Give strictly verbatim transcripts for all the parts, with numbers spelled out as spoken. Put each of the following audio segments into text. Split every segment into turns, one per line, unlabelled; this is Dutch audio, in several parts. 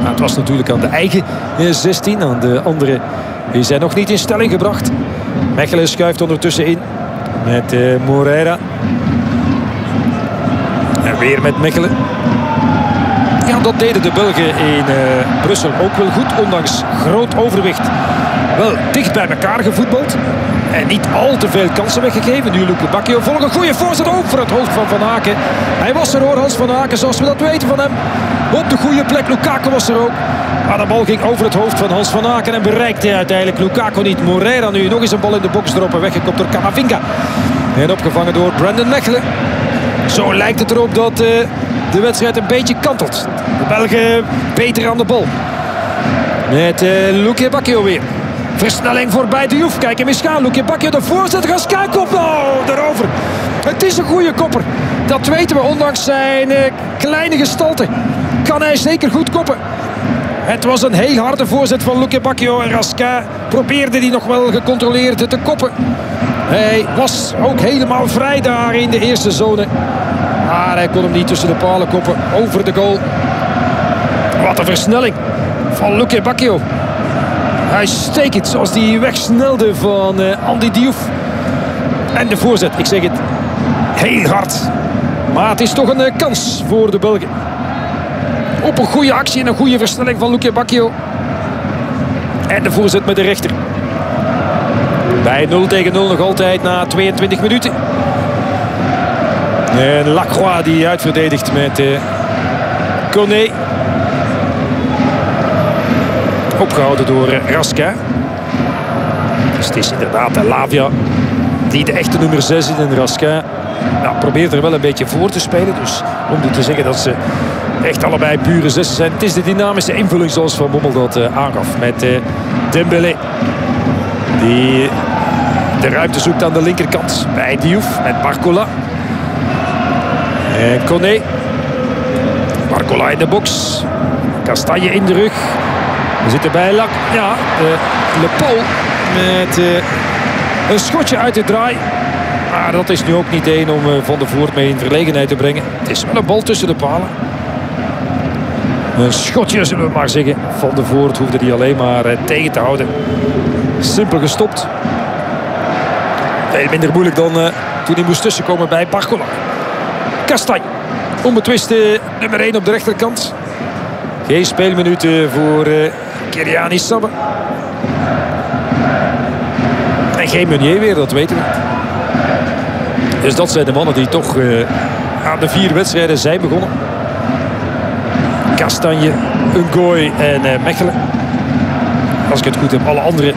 Nou, het was natuurlijk aan de eigen zestien. Aan de andere is hij nog niet in stelling gebracht. Mechelen schuift ondertussen in met uh, Moreira. En weer met Mechelen. Ja, dat deden de Belgen in uh, Brussel ook wel goed. Ondanks groot overwicht. Wel dicht bij elkaar gevoetbald. En niet al te veel kansen weggegeven. Nu Luke Bacchio volgt een goede voorzet ook voor het hoofd van Van Aken. Hij was er hoor, Hans Van Aken, zoals we dat weten van hem. Op de goede plek, Lukaku was er ook. Maar de bal ging over het hoofd van Hans Van Aken en bereikte uiteindelijk Lukaku niet. Moreira nu nog eens een bal in de box erop en weggekopt door Camavinga. En opgevangen door Brandon Mechelen. Zo lijkt het erop dat uh, de wedstrijd een beetje kantelt. De Belgen beter aan de bal. Met uh, Luke Bacchio weer. Versnelling voorbij Diouf. Kijk hem eens gaan. Luke Bacchio de voorzet. Gasquin kopt. Oh, erover. Het is een goede kopper. Dat weten we. Ondanks zijn uh, kleine gestalte kan hij zeker goed koppen. Het was een heel harde voorzet van Luke Bacchio. En Gasquin probeerde die nog wel gecontroleerd te koppen. Hij was ook helemaal vrij daar in de eerste zone. Maar hij kon hem niet tussen de palen koppen. Over de goal. Wat een versnelling van Luke Bacchio. Hij steekt het zoals die wegsnelde van uh, Andy Diouf. En de voorzet, ik zeg het, heel hard. Maar het is toch een uh, kans voor de Belgen. Op een goede actie en een goede versnelling van Luke Bacchio. En de voorzet met de rechter. Bij nul tegen nul nog altijd na tweeëntwintig minuten. En Lacroix die uitverdedigt met uh, Koné. Opgehouden door uh, Gasquin. Dus het is inderdaad uh, Lavia die de echte nummer zes is. En Gasquin nou, probeert er wel een beetje voor te spelen. Dus om niet te zeggen dat ze echt allebei pure zessen zijn. Het is de dynamische invulling zoals Van Bommel dat uh, aangaf. Met uh, Dembélé. Die de ruimte zoekt aan de linkerkant. Bij Diouf met Barcola. En Koné. Barcola in de box. Castagne in de rug. We zitten bij Lac. Ja, uh, Le Paul met uh, een schotje uit de draai. Maar dat is nu ook niet één om uh, Van der Voort mee in verlegenheid te brengen. Het is wel een bal tussen de palen. Een schotje zullen we maar zeggen. Van der Voort hoefde die alleen maar uh, tegen te houden. Simpel gestopt. Veel minder moeilijk dan uh, toen hij moest tussenkomen bij Barcola. Castagne. Onbetwiste nummer één op de rechterkant. Geen speelminuten voor uh, Kylian Issabé. En geen Meunier weer, dat weten we. Dus dat zijn de mannen die toch uh, aan de vier wedstrijden zijn begonnen. Castagne, Ngoy en uh, Mechelen. Als ik het goed heb, alle anderen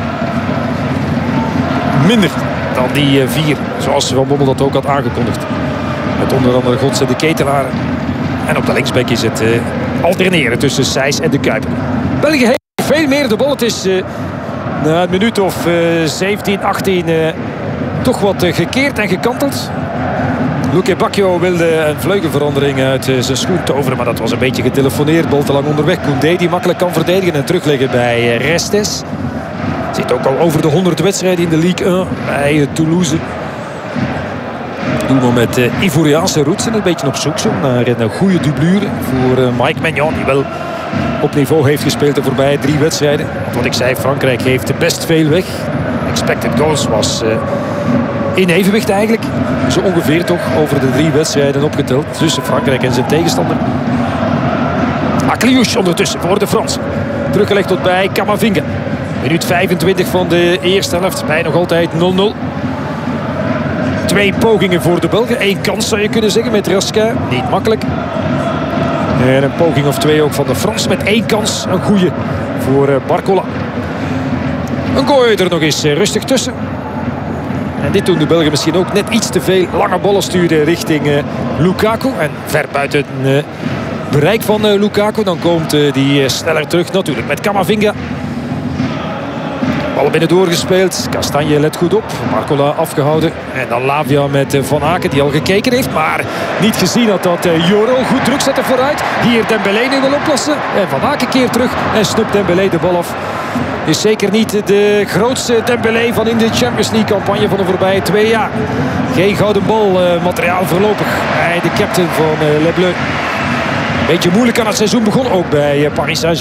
minder dan die uh, vier. Zoals Van Bommel dat ook had aangekondigd. Met onder andere Godse de Ketelaar. En op de linksback is het uh, alterneren tussen Sijs en de Kuiper. België heeft veel meer de bal. Het is uh, na een minuut of uh, zeventien, achttien uh, toch wat uh, gekeerd en gekanteld. Luke Bacchio wilde een vleugelverandering uit uh, zijn schoen toveren. Maar dat was een beetje getelefoneerd. Bal te lang onderweg. Koundé die makkelijk kan verdedigen en terugleggen bij uh, Restes. Zit ook al over de honderd wedstrijden in de Ligue één bij uh, Toulouse. Doen we met uh, Ivoriaanse roots en een beetje op zoek zo naar een goede dublure voor uh, Mike Maignan. Die wel op niveau heeft gespeeld de voorbije drie wedstrijden. Want wat ik zei, Frankrijk heeft best veel weg. Expected goals was uh, in evenwicht eigenlijk. Zo ongeveer toch over de drie wedstrijden opgeteld. Tussen Frankrijk en zijn tegenstander. Akliouche ondertussen voor de Fransen. Teruggelegd tot bij Camavinga. Minuut vijfentwintig van de eerste helft. Bij nog altijd nul nul. Twee pogingen voor de Belgen. Eén kans zou je kunnen zeggen met Gasquin. Niet makkelijk. En een poging of twee ook van de Fransen. Met één kans. Een goeie voor Barcola. Een gooi er nog eens rustig tussen. En dit doen de Belgen misschien ook net iets te veel lange ballen sturen richting uh, Lukaku. En ver buiten het uh, bereik van uh, Lukaku. Dan komt uh, die uh, sneller terug natuurlijk met Camavinga. Ballen binnen doorgespeeld. Castagne let goed op. Barcola afgehouden. En dan Lavia met Van Aken die al gekeken heeft. Maar niet gezien had dat Joro goed druk zette vooruit. Hier Dembélé nu wil oplossen. En Van Aken keert terug. En snupt Dembélé de bal af. Is zeker niet de grootste Dembélé van in de Champions League campagne van de voorbije twee jaar. Geen gouden bal uh, materiaal voorlopig bij de captain van uh, Les Bleus. Beetje moeilijk aan het seizoen begon ook bij uh, Paris Saint-Germain.